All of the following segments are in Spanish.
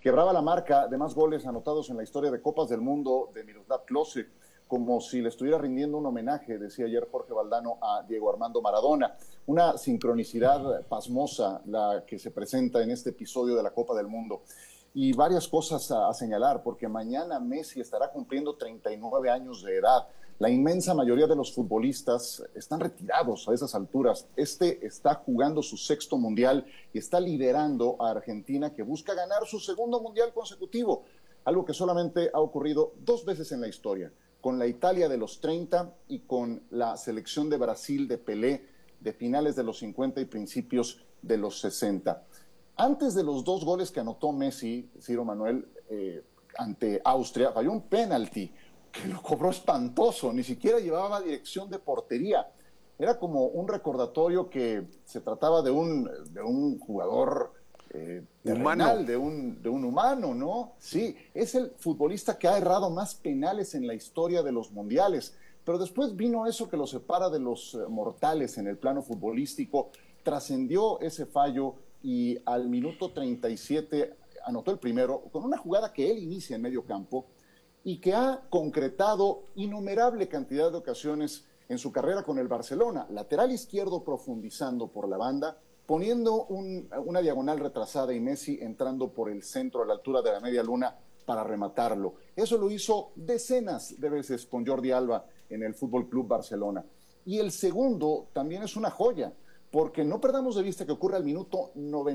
quebraba la marca de más goles anotados en la historia de Copas del Mundo de Miroslav Klose, como si le estuviera rindiendo un homenaje, decía ayer Jorge Valdano, a Diego Armando Maradona. Una sincronicidad pasmosa la que se presenta en este episodio de la Copa del Mundo. Y varias cosas a señalar, porque mañana Messi estará cumpliendo 39 años de edad. La inmensa mayoría de los futbolistas están retirados a esas alturas. Este está jugando su sexto mundial y está liderando a Argentina, que busca ganar su segundo mundial consecutivo, algo que solamente ha ocurrido 2 veces en la historia, con la Italia de los 30 y con la selección de Brasil de Pelé de finales de los 50 y principios de los 60. Antes de los 2 goles que anotó Messi, Ciro Manuel, ante Austria, falló un penalti que lo cobró espantoso, ni siquiera llevaba dirección de portería. Era como un recordatorio que se trataba de un jugador terrenal, de un humano, ¿no? Sí, es el futbolista que ha errado más penales en la historia de los mundiales, pero después vino eso que lo separa de los mortales en el plano futbolístico, trascendió ese fallo y al minuto 37 anotó el primero con una jugada que él inicia en medio campo y que ha concretado innumerable cantidad de ocasiones en su carrera con el Barcelona. Lateral izquierdo profundizando por la banda, poniendo una diagonal retrasada y Messi entrando por el centro a la altura de la media luna para rematarlo. Eso lo hizo decenas de veces con Jordi Alba en el Fútbol Club Barcelona. Y el segundo también es una joya, porque no perdamos de vista que ocurre al minuto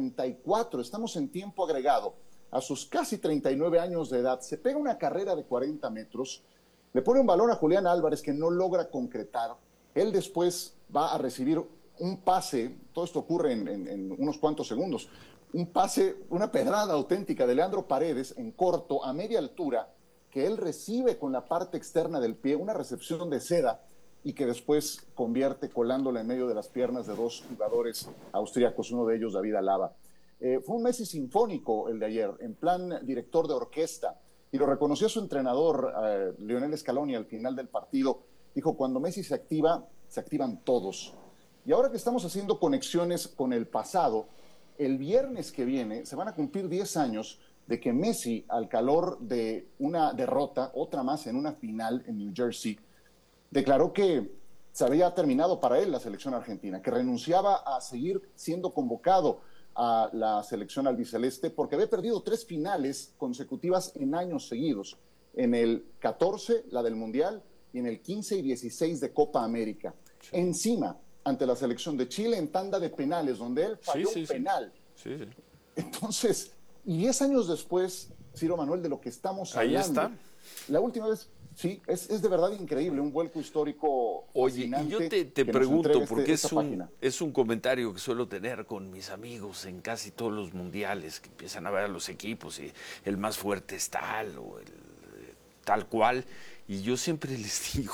94, estamos en tiempo agregado. A sus casi 39 años de edad, se pega una carrera de 40 metros, le pone un balón a Julián Álvarez que no logra concretar. Él después va a recibir un pase, todo esto ocurre en unos cuantos segundos, un pase, una pedrada auténtica de Leandro Paredes en corto, a media altura, que él recibe con la parte externa del pie, una recepción de seda, y que después convierte colándola en medio de las piernas de 2 jugadores austríacos, uno de ellos David Alaba. Fue un Messi sinfónico el de ayer, en plan director de orquesta, y lo reconoció su entrenador, Lionel Scaloni, al final del partido. Dijo, cuando Messi se activa, se activan todos. Y ahora que estamos haciendo conexiones con el pasado, el viernes que viene se van a cumplir 10 años de que Messi, al calor de una derrota, otra más en una final en New Jersey, declaró que se había terminado para él la selección argentina, que renunciaba a seguir siendo convocado a la selección albiceleste porque había perdido 3 finales consecutivas en años seguidos, en el 14, la del Mundial, y en el 15 y 16 de Copa América. Sí. Encima, ante la selección de Chile en tanda de penales, donde él falló un penal. Sí. Entonces, y 10 años después, Ciro Manuel, de lo que estamos hablando. Ahí está. La última vez, sí, es de verdad increíble, un vuelco histórico. Oye, y yo te pregunto, porque es un comentario que suelo tener con mis amigos en casi todos los mundiales, que empiezan a ver a los equipos y el más fuerte es tal o el tal cual, y yo siempre les digo,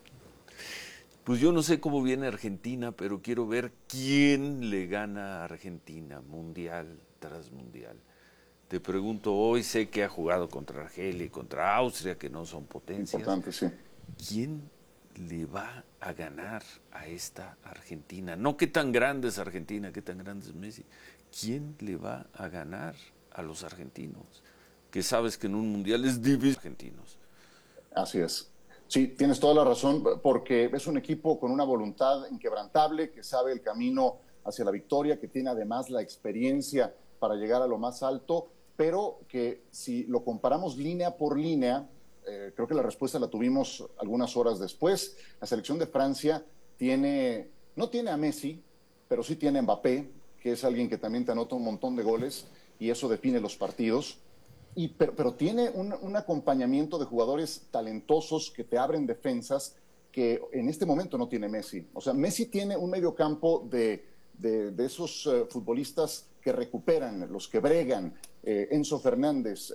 pues yo no sé cómo viene Argentina, pero quiero ver quién le gana a Argentina, mundial tras mundial. Te pregunto, hoy sé que ha jugado contra Argelia y contra Austria, que no son potencias. Importante, sí. ¿Quién le va a ganar a esta Argentina? No qué tan grande es Argentina, qué tan grande es Messi. ¿Quién le va a ganar a los argentinos? Que sabes que en un mundial es difícil argentinos. Así es. Sí, tienes toda la razón, porque es un equipo con una voluntad inquebrantable, que sabe el camino hacia la victoria, que tiene además la experiencia para llegar a lo más alto, pero que si lo comparamos línea por línea, creo que la respuesta la tuvimos algunas horas después. La selección de Francia no tiene a Messi, pero sí tiene a Mbappé, que es alguien que también te anota un montón de goles, y eso define los partidos. Pero tiene un acompañamiento de jugadores talentosos que te abren defensas que en este momento no tiene Messi. O sea, Messi tiene un mediocampo de esos futbolistas que recuperan, los que bregan, Enzo Fernández,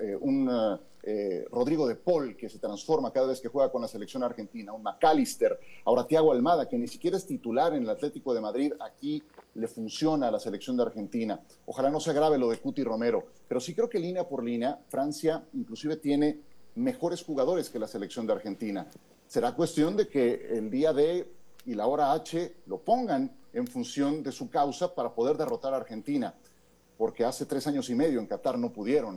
Rodrigo de Paul, que se transforma cada vez que juega con la selección argentina, un McAllister, ahora Thiago Almada, que ni siquiera es titular en el Atlético de Madrid, aquí le funciona a la selección de Argentina. Ojalá no se agrave lo de Cuti Romero, pero sí creo que línea por línea, Francia inclusive tiene mejores jugadores que la selección de Argentina. Será cuestión de que el día D y la hora H lo pongan en función de su causa para poder derrotar a Argentina, porque hace 3 años y medio en Qatar no pudieron.